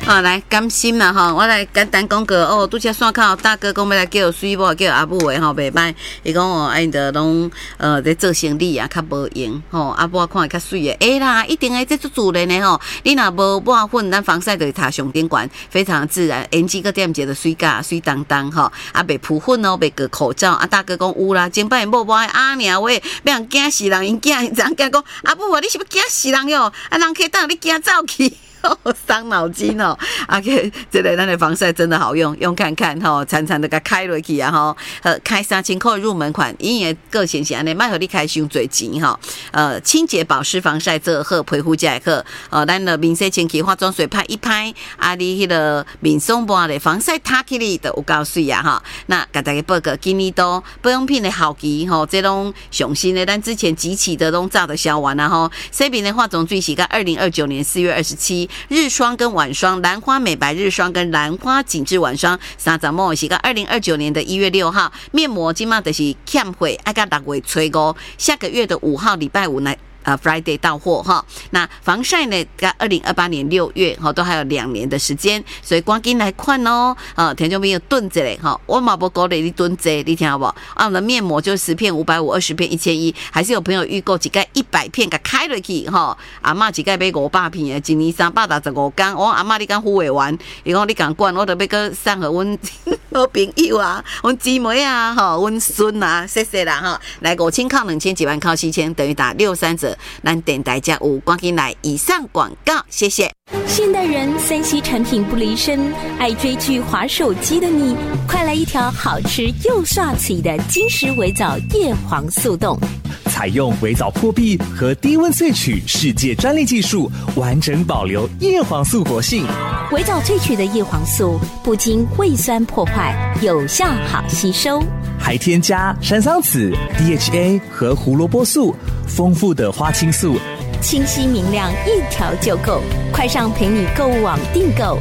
来甘心啦吼，我来简单讲个哦，拄则线口大哥讲要来叫水某叫阿母的吼，袂歹。伊讲哦，因着拢在做生理啊，较无用吼。阿母看较水的，会啦，一定会这做自然的吼。你若无抹粉，咱防晒就擦上顶管，非常自然。颜值个点一个水甲水当当吼，啊袂扑粉哦，袂个口罩。啊大哥讲有啦，前摆某爱啊尔喂，要人惊死人，因囝讲阿母啊，你是要惊死人哟？啊人可等你惊走去。伤脑筋哦，这个咱的防晒真的好用，用看看吼，惨惨的给开落去啊吼，开3000块入门款，因为个性是安尼，莫互你开伤侪钱吼。清洁保湿防晒做好，皮肤才会好。咱的面洗清气，化妆水拍一拍，啊，你迄个面霜抹咧，防晒擦起嚟就有够水啊哈。那给大家报告，今年都保养品的好期吼，这拢上新的，咱之前集齐的拢早就销完了吼。洗面的化妆水是到2029年4月27。日霜跟晚霜，兰花美白日霜跟兰花紧致晚霜，30ml是到2029年的1月6号。面膜今嘛就是欠货，爱到6月初5，下个月的5号礼拜五来。Friday 到货哈，那防晒呢？在2028年6月哈，都还有2年的时间，所以赶紧来看哦。听众朋友囤着嘞哈，我嘛不鼓励你囤着，你听好不好？我们的面膜就10片550， 20片1100，还是有朋友预购几盖100片给开落去哈。阿嬷几盖买500片的，一年365天。我阿嬷你敢付袂完？伊讲你敢管，我就要去送给阮好朋友啊，阮姊妹啊，哈，阮孙啊，谢谢啦哈。来5000靠2000，几万靠7000，等于打63折。咱电台家有赶紧来以上广告，谢谢。 现代人3C 产品不离身，爱追剧滑手机的你，快来一条好吃又刷嘴的金石微藻叶黄素冻。 采用微藻破壁和低温萃取世界专利技术，完整保留叶黄素活性。 微藻萃取的叶黄素不经胃酸破坏，有效好吸收， 还添加山桑子、DHA 和胡萝卜素，丰富的花青素， 清晰明亮，一条就够。快上陪你购物网订购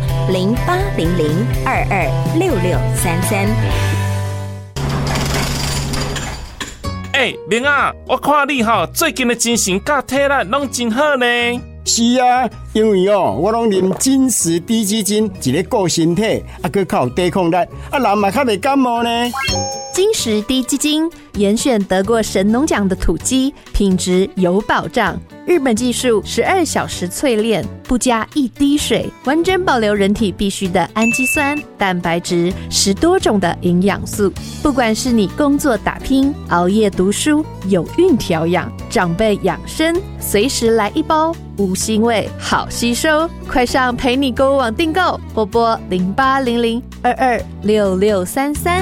0800226633。 明啊，我看你最近的精神甲体力拢真好呢。 是啊，因为我拢啉金石低基金，一个顾身体，佮较有抵抗力，人嘛较袂感冒呢。 金石低基金严选得过神农奖的土鸡，品质有保障。日本技术12小时淬炼，不加一滴水，完整保留人体必需的氨基酸、蛋白质，10多种的营养素。不管是你工作打拼、熬夜读书、有孕调养、长辈养生，随时来一包，无腥味，好吸收。快上陪你购物网订购，或拨0800226633。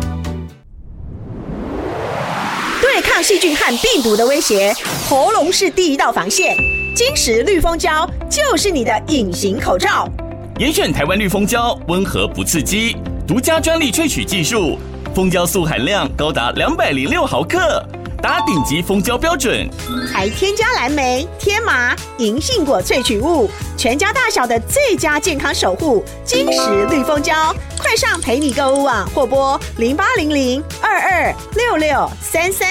对抗细菌和病毒的威胁，喉咙是第一道防线。金石绿蜂胶就是你的隐形口罩。 严选台湾绿蜂胶，温和不刺激，独家专利萃取技术，蜂胶素含量高达206毫克，达顶级蜂胶标准， 还添加蓝莓、天麻、银杏果萃取物，全家大小的最佳健康守护。金石绿蜂胶，快上陪你购物网或拨0800226633。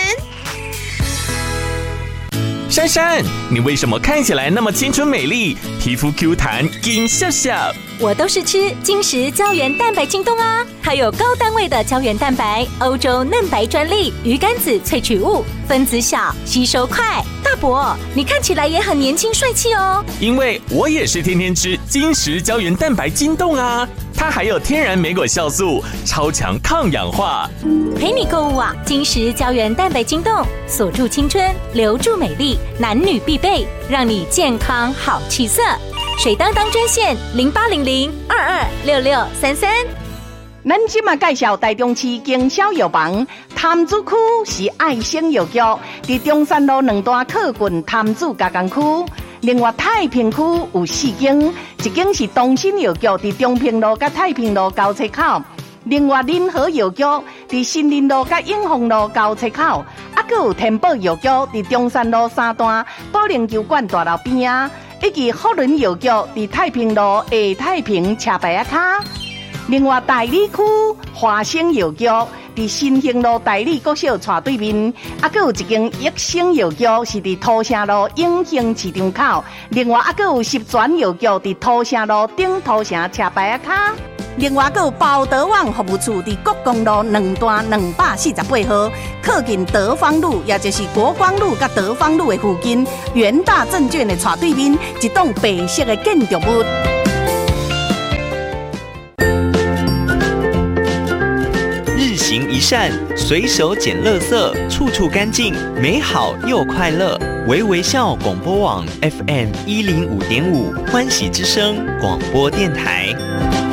珊珊，你为什么看起来那么青春美丽，皮肤 Q 弹，金笑笑？ 我都是吃金石胶原蛋白晶冻啊，它有高单位的胶原蛋白，欧洲嫩白专利，鱼肝子萃取物，分子小，吸收快。大伯，你看起来也很年轻帅气哦。 因为我也是天天吃金石胶原蛋白晶冻啊，它还有天然莓果酵素，超强抗氧化。 陪你购物网，金石胶原蛋白晶冻，锁住青春，留住美丽，男女必备，让你健康好气色。水当当专线0800226633。 咱今嘛介绍台中市经销药房，潭子区是爱心药局，伫中山路2段靠近潭子加工区。另外太平区有4间，一间是东新药局，伫中平路甲太平路交叉口。另外林和药局伫新林路甲永丰路交叉口，还有天宝药局伫中山路3段保龄球馆大楼边啊，以及福伦药局伫太平路下太平车牌仔卡。 另外大理区华生药局伫新兴路大理国小斜对面，还有一间益生药局是伫土城路永兴市场口，另外还有十全药局伫土城路顶土城车牌卡。另外，还有包德网服务处伫国公路2段248号，靠近德芳路，也就是国光路甲德芳路的附近，元大证券的斜对面，一栋白色的建筑物。 日行一善，随手捡垃圾，处处干净，美好又快乐。微微笑广播网 FM105.5欢喜之声广播电台。